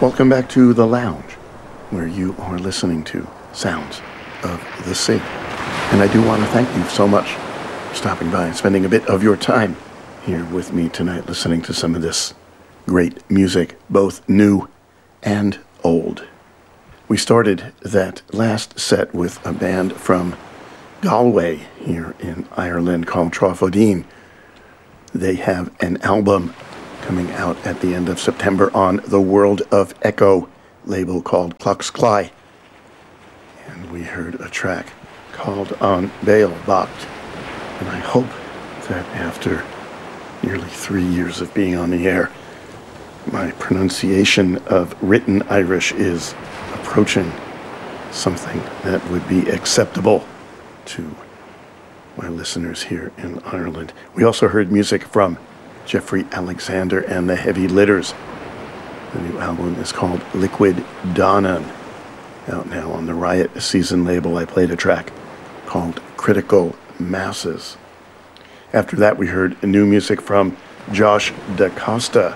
Welcome back to The Lounge, where you are listening to Sounds of the Sea. And I do want to thank you so much for stopping by and spending a bit of your time here with me tonight, listening to some of this great music, both new and old. We started that last set with a band from Galway here in Ireland called Trofodine. They have an album coming out at the end of September on the World of Echo label called Clockscly. And we heard a track called On Bail Bacht. And I hope that after nearly 3 years of being on the air, my pronunciation of written Irish is approaching something that would be acceptable to my listeners here in Ireland. We also heard music from Jeffrey Alexander and the Heavy Litters. The new album is called Liquid Danan, out now on the Riot Season label. I played a track called Critical Masses. After that, we heard new music from Josh DaCosta.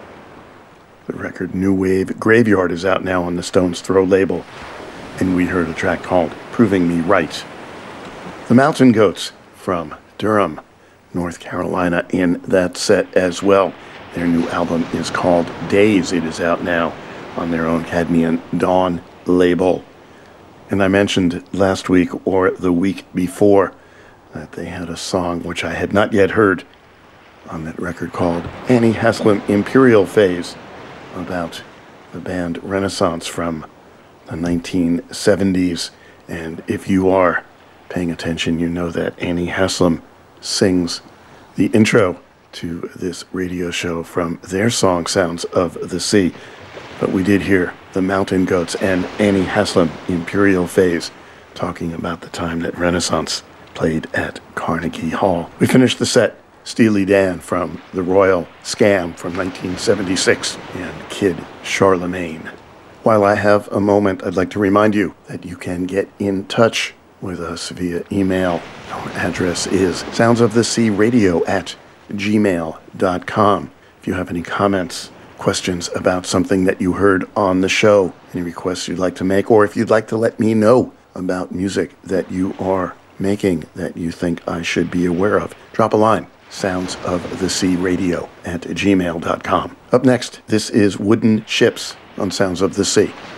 The record New Wave Graveyard is out now on the Stone's Throw label, and we heard a track called Proving Me Right. The Mountain Goats from Durham, North Carolina, in that set as well. Their new album is called Days. It is out now on their own Cadmean Dawn label. And I mentioned last week or the week before that they had a song which I had not yet heard on that record called Annie Haslam Imperial Phase, about the band Renaissance from the 1970s. And if you are paying attention, you know that Annie Haslam sings the intro to this radio show from their song Sounds of the Sea. But we did hear the Mountain Goats and Annie Haslam Imperial Phase talking about the time that Renaissance played at Carnegie Hall. We finished the set, Steely Dan from The Royal Scam from 1976 and Kid Charlemagne. While I have a moment, I'd like to remind you that you can get in touch with us via email. Our address is soundsofthesearadio@gmail.com. If you have any comments, questions about something that you heard on the show, any requests you'd like to make, or if you'd like to let me know about music that you are making that you think I should be aware of, drop a line. soundsofthesearadio@gmail.com. Up next, this is Wooden Ships on Sounds of the Sea.